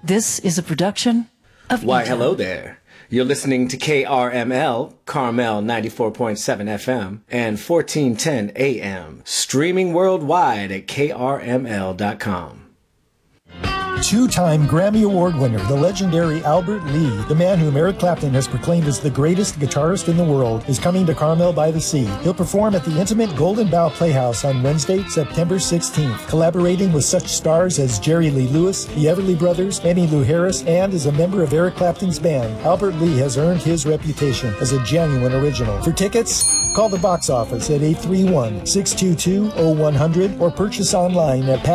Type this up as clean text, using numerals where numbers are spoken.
This is a production of Why, E-Town. hello there. You're listening to KRML, Carmel 94.7 FM and 1410 AM, streaming worldwide at krml.com. Two-time Grammy Award winner, the legendary Albert Lee, the man whom Eric Clapton has proclaimed as the greatest guitarist in the world, is coming to Carmel by the Sea. He'll perform at the intimate Golden Bough Playhouse on Wednesday, September 16th, collaborating with such stars as Jerry Lee Lewis, the Everly Brothers, Emmylou Harris, and as a member of Eric Clapton's band. Albert Lee has earned his reputation as a genuine original. For tickets, call the box office at 831-622-0100 or purchase online at